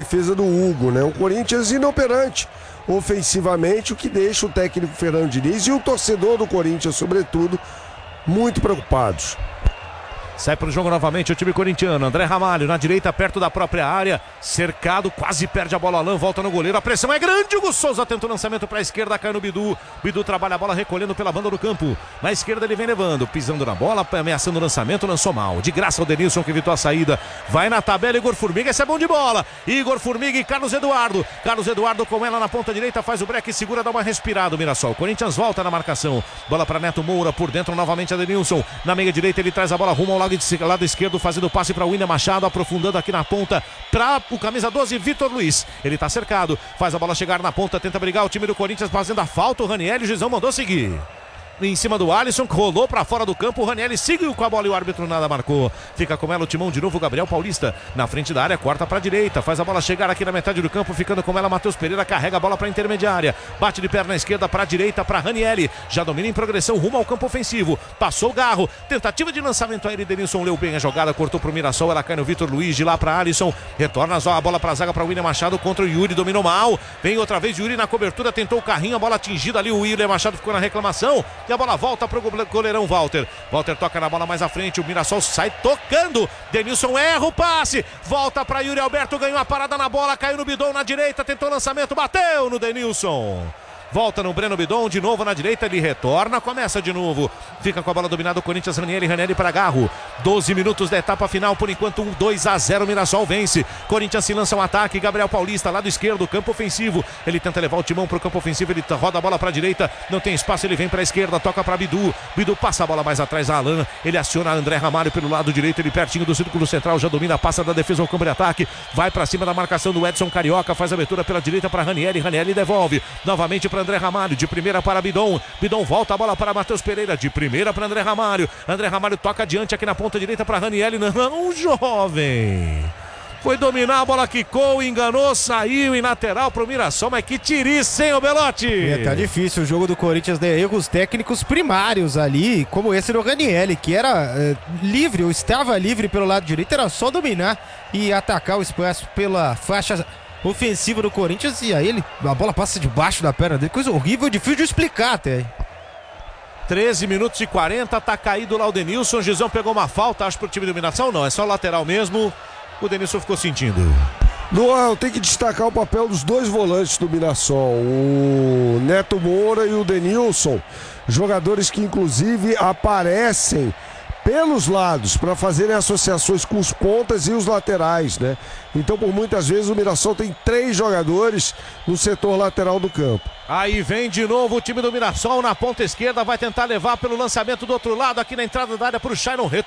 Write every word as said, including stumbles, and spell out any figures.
defesa do Hugo, né? O Corinthians inoperante ofensivamente, o que deixa o técnico Fernando Diniz e o torcedor do Corinthians, sobretudo, muito preocupados. Sai para o jogo novamente o time corintiano. André Ramalho na direita, perto da própria área. Cercado, quase perde a bola. Alain volta no goleiro. A pressão é grande. O Souza tenta o lançamento para a esquerda. Cai no Bidu. Bidu trabalha a bola recolhendo pela banda do campo. Na esquerda ele vem levando. Pisando na bola, ameaçando o lançamento. Lançou mal. De graça o Denilson que evitou a saída. Vai na tabela Igor Formiga. Esse é bom de bola. Igor Formiga e Carlos Eduardo. Carlos Eduardo com ela na ponta direita. Faz o break. Segura, dá uma respirada. O Mirassol. Corinthians volta na marcação. Bola para Neto Moura. Por dentro novamente a Denilson. Na meia direita ele traz a bola rumo ao lado de lado esquerdo, fazendo passe para o William Machado, aprofundando aqui na ponta para o camisa doze, Vitor Luiz. Ele está cercado, faz a bola chegar na ponta, tenta brigar o time do Corinthians, fazendo a falta. O Ranieri, o Gizão mandou seguir. Em cima do Alisson, que rolou para fora do campo. O Ranieri seguiu com a bola e o árbitro nada marcou. Fica com ela o timão de novo, Gabriel Paulista. Na frente da área, corta para a direita. Faz a bola chegar aqui na metade do campo. Ficando com ela, Matheus Pereira. Carrega a bola para a intermediária. Bate de perna esquerda para a direita, para Ranieri. Já domina em progressão, rumo ao campo ofensivo. Passou o Garro. Tentativa de lançamento aéreo. Denilson leu bem a jogada. Cortou para o Mirassol. Ela cai no Vitor Luiz. De lá para Alisson. Retorna a bola para a zaga para o William Machado. Contra o Yuri. Dominou mal. Vem outra vez Yuri na cobertura. Tentou o carrinho. A bola atingida ali. O William Machado ficou na reclamação. E a bola volta para o goleirão Walter. Walter toca na bola mais à frente. O Mirassol sai tocando. Denilson erra o passe. Volta para Yuri Alberto. Ganhou a parada na bola. Caiu no Bidon na direita. Tentou o lançamento. Bateu no Denilson. Volta no Breno Bidon, de novo na direita, ele retorna, começa de novo. Fica com a bola dominada o Corinthians, Ranieri, Ranieri para Garro. doze minutos da etapa final, por enquanto um dois a zero, Mirassol vence. Corinthians se lança um ataque, Gabriel Paulista, lado esquerdo, campo ofensivo. Ele tenta levar o timão para o campo ofensivo, ele roda a bola para a direita, não tem espaço, ele vem para a esquerda, toca para Bidu. Bidu passa a bola mais atrás a Alain, ele aciona André Ramalho pelo lado direito, ele pertinho do círculo central, já domina, passa da defesa ao campo de ataque, vai para cima da marcação do Edson Carioca, faz a abertura pela direita para Ranieri, Ranieri devolve, novamente para André Ramalho, de primeira para Bidon, Bidon volta a bola para Matheus Pereira, de primeira para André Ramalho, André Ramalho toca adiante aqui na ponta direita para Ranieri, não, jovem, foi dominar, a bola quicou, enganou, saiu em lateral pro Mirassol, mas que tiriça, hein, ô Belotti? É, tá difícil o jogo do Corinthians, de erros técnicos primários ali, como esse do Ranieri, que era é, livre, ou estava livre pelo lado direito, era só dominar e atacar o espaço pela faixa ofensiva do Corinthians, e aí ele, a bola passa debaixo da perna dele, coisa horrível, difícil de explicar até. treze minutos e quarenta, tá caído lá o Denilson, Gizão pegou uma falta, acho pro time do Mirassol, não, é só lateral mesmo, o Denilson ficou sentindo. Luan, tem que destacar o papel dos dois volantes do Mirassol, o Neto Moura e o Denilson, jogadores que inclusive aparecem pelos lados para fazerem associações com os pontas e os laterais, né? Então, por muitas vezes, o Mirassol tem três jogadores no setor lateral do campo. Aí vem de novo o time do Mirassol na ponta esquerda, vai tentar levar pelo lançamento do outro lado, aqui na entrada da área para o Shairon.